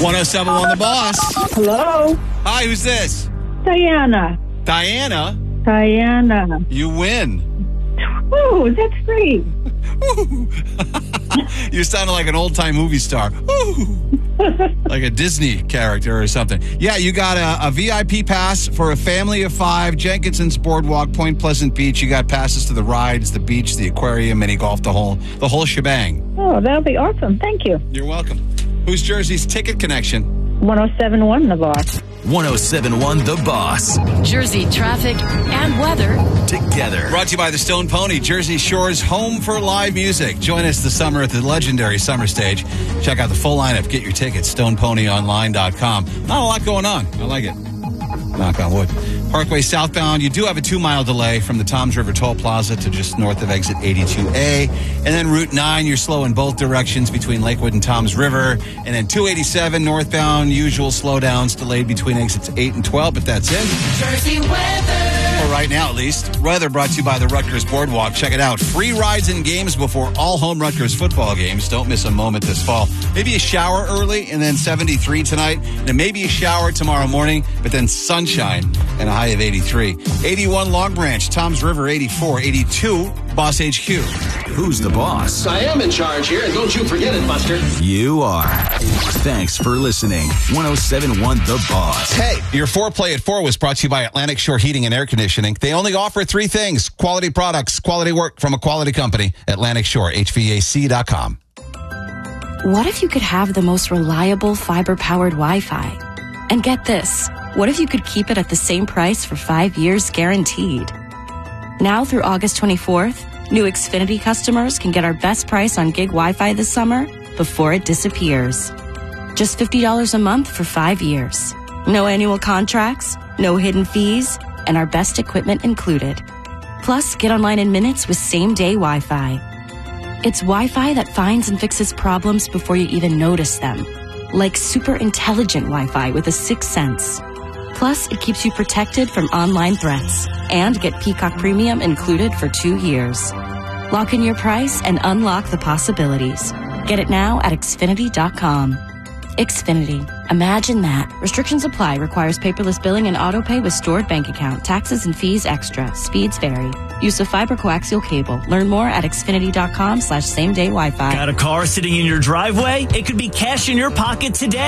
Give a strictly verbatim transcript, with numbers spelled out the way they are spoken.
one oh seven point one The Boss. Hello? Hi, who's this? Diana. Diana? Diana. You win. Ooh, that's great. You sounded like an old-time movie star. Like a Disney character or something. Yeah, you got a, a V I P pass for a family of five, Jenkinson's Boardwalk, Point Pleasant Beach. You got passes to the rides, the beach, the aquarium, mini golf, the whole, the whole shebang. Oh, that'll be awesome. Thank you. You're welcome. Who's Jersey's ticket connection? one oh seven point one The Boss. one oh seven point one The Boss. Jersey traffic and weather together. Brought to you by the Stone Pony, Jersey Shore's home for live music. Join us this summer at the legendary Summer Stage. Check out the full lineup. Get your tickets, stone pony online dot com. Not a lot going on. I like it. Knock on wood. Parkway southbound, you do have a two-mile delay from the Toms River Toll Plaza to just north of exit eighty-two A. And then Route nine, you're slow in both directions between Lakewood and Toms River. And then two eighty-seven northbound, usual slowdowns delayed between exits eight and twelve, but that's it. Jersey weather. For right now, at least. Weather brought to you by the Rutgers Boardwalk. Check it out. Free rides and games before all home Rutgers football games. Don't miss a moment this fall. Maybe a shower early and then seventy-three tonight. And then maybe a shower tomorrow morning, but then sunshine and a high of eighty-three. eighty-one Long Branch, Toms River eighty-four, eighty-two Boss H Q. Who's the boss? I am in charge here, and don't you forget it, Buster. You are. Thanks for listening. one oh seven point one The Boss. Hey, your foreplay at four was brought to you by Atlantic Shore Heating and Air Conditioning. They only offer three things: quality products, quality work from a quality company. Atlantic Shore, H V A C dot com. What if you could have the most reliable fiber-powered Wi-Fi? And get this, what if you could keep it at the same price for five years guaranteed? Now through August twenty-fourth, new Xfinity customers can get our best price on gig Wi-Fi this summer before it disappears. Just fifty dollars a month for five years. No annual contracts, no hidden fees, and our best equipment included. Plus, get online in minutes with same-day Wi-Fi. It's Wi-Fi that finds and fixes problems before you even notice them. Like super intelligent Wi-Fi with a sixth sense. Plus, it keeps you protected from online threats. And get Peacock Premium included for two years. Lock in your price and unlock the possibilities. Get it now at Xfinity dot com. Xfinity. Imagine that. Restrictions apply. Requires paperless billing and auto-pay with stored bank account. Taxes and fees extra. Speeds vary. Use of fiber coaxial cable. Learn more at Xfinity dot com slash same day Wi-Fi. Got a car sitting in your driveway? It could be cash in your pocket today.